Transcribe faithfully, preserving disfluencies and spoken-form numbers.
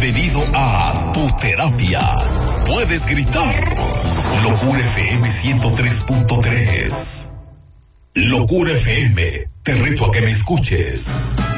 Bienvenido a Tu Terapia. Puedes gritar. Locura F M ciento tres punto tres. Locura F M, te reto a que me escuches.